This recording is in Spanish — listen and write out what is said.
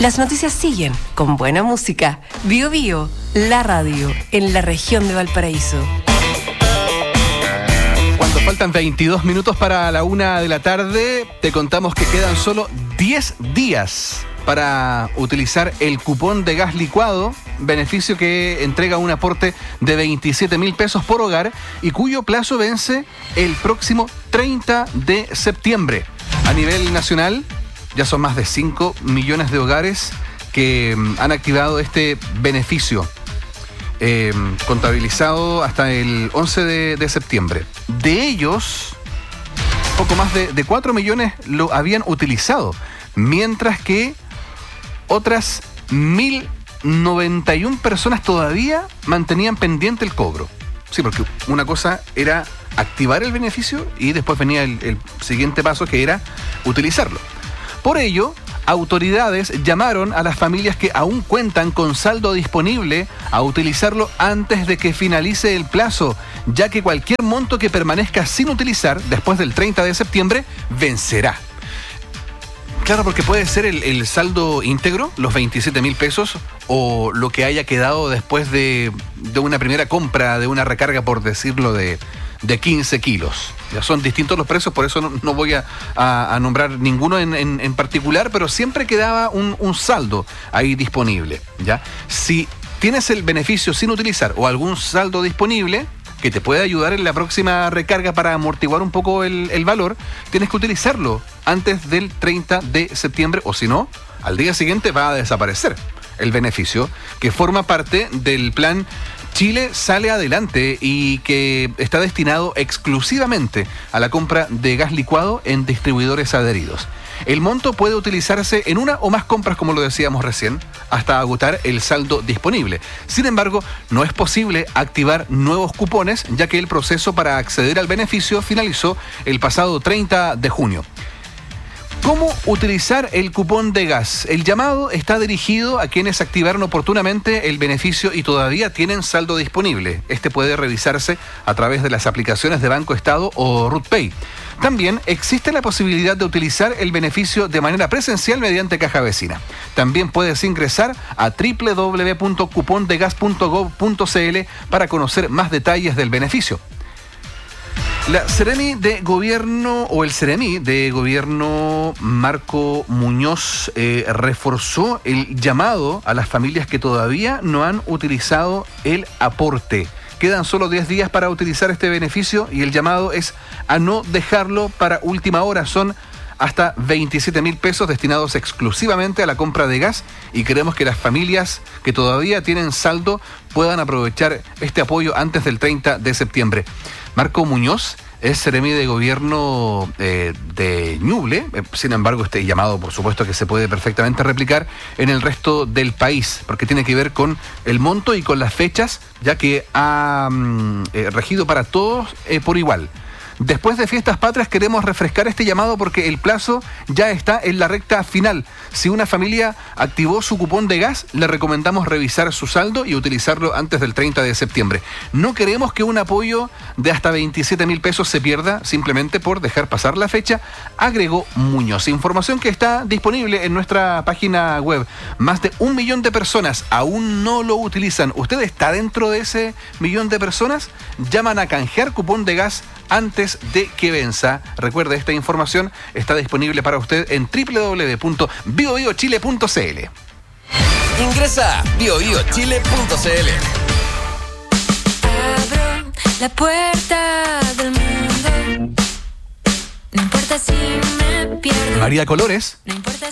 Las noticias siguen con buena música. Bío Bío, la radio en la región de Valparaíso. Cuando faltan 22 minutos para la 1 de la tarde, te contamos que quedan solo 10 días para utilizar el cupón de gas licuado, beneficio que entrega un aporte de 27.000 pesos por hogar y cuyo plazo vence el próximo 30 de septiembre. A nivel nacional, ya son más de 5 millones de hogares que han activado este beneficio, contabilizado hasta el 11 de septiembre. De ellos, poco más de 4 millones lo habían utilizado, mientras que otras 1.091 personas todavía mantenían pendiente el cobro. Sí, porque una cosa era activar el beneficio y después venía el siguiente paso, que era utilizarlo. Por ello, autoridades llamaron a las familias que aún cuentan con saldo disponible a utilizarlo antes de que finalice el plazo, ya que cualquier monto que permanezca sin utilizar después del 30 de septiembre vencerá. Claro, porque puede ser el saldo íntegro, los 27.000 pesos, o lo que haya quedado después de una primera compra, de una recarga, por decirlo, de 15 kilos. Ya son distintos los precios, por eso no voy a nombrar ninguno en particular, pero siempre quedaba un saldo ahí disponible, ¿ya? Si tienes el beneficio sin utilizar o algún saldo disponible que te puede ayudar en la próxima recarga para amortiguar un poco el valor, tienes que utilizarlo antes del 30 de septiembre, o si no, al día siguiente va a desaparecer el beneficio, que forma parte del plan Chile Sale Adelante y que está destinado exclusivamente a la compra de gas licuado en distribuidores adheridos. El monto puede utilizarse en una o más compras, como lo decíamos recién, hasta agotar el saldo disponible. Sin embargo, no es posible activar nuevos cupones, ya que el proceso para acceder al beneficio finalizó el pasado 30 de junio. ¿Cómo utilizar el cupón de gas? El llamado está dirigido a quienes activaron oportunamente el beneficio y todavía tienen saldo disponible. Este puede revisarse a través de las aplicaciones de Banco Estado o RUTPay. También existe la posibilidad de utilizar el beneficio de manera presencial mediante caja vecina. También puedes ingresar a www.cupondegas.gov.cl para conocer más detalles del beneficio. La Seremi de Gobierno, o el Seremi de Gobierno Marco Muñoz, reforzó el llamado a las familias que todavía no han utilizado el aporte. Quedan solo 10 días para utilizar este beneficio y el llamado es a no dejarlo para última hora. Son hasta 27.000 pesos destinados exclusivamente a la compra de gas y queremos que las familias que todavía tienen saldo puedan aprovechar este apoyo antes del 30 de septiembre. Marco Muñoz es Seremi de Gobierno de Ñuble. Sin embargo, este llamado, por supuesto, que se puede perfectamente replicar en el resto del país, porque tiene que ver con el monto y con las fechas, ya que ha regido para todos por igual. Después de Fiestas Patrias queremos refrescar este llamado porque el plazo ya está en la recta final. Si una familia activó su cupón de gas, le recomendamos revisar su saldo y utilizarlo antes del 30 de septiembre. No queremos que un apoyo de hasta 27.000 pesos se pierda simplemente por dejar pasar la fecha, agregó Muñoz. Información que está disponible en nuestra página web. Más de 1 millón de personas aún no lo utilizan. ¿Usted está dentro de ese millón de personas? Llaman a canjear cupón de gas antes de que venza. Recuerde, esta información está disponible para usted en www.biobiochile.cl. Ingresa a biobiochile.cl. Abro la puerta del mundo. No importa si me pierdo. María Colores. No importa